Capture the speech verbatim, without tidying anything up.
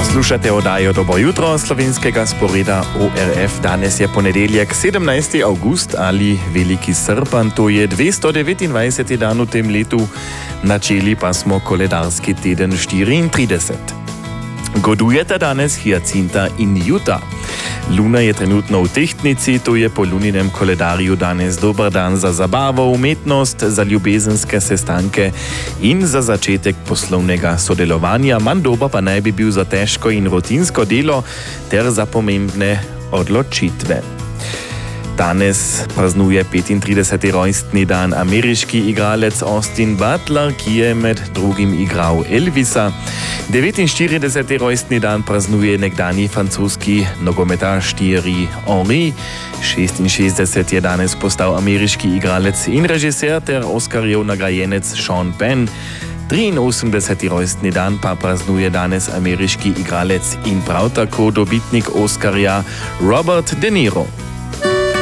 Slušate oddajo Dobro jutro slovenskega sporeda O R F. Danes je ponedeljek, sedemnajsti august ali veliki srpan, to je dvesto devetindvajseti dan v tem letu, načeli pa smo koledarski teden štiriintrideset. Godujete danes Hyacinta in Juta. Luna je trenutno v tehtnici, to je po luninem koledarju danes dober dan za zabavo, umetnost, za ljubezenske sestanke in za začetek poslovnega sodelovanja. Manj doba pa naj bi bil za težko in rutinsko delo ter za pomembne odločitve. Danes praznuje petintrideseti rojstni dan ameriški igralec Austin Butler, ki je med drugim igral Elvisa. devetinštirideseti rojstni dan praznuje nekdanji francoski nogometaš Thierry Henry. šestinšestdeset je danes postal ameriški igralec in režiser ter Oscarjev nagrajenec Sean Penn. triinosemdeseti rojstni dan pa praznuje danes ameriški igralec in prav tako dobitnik Oscarja Robert De Niro.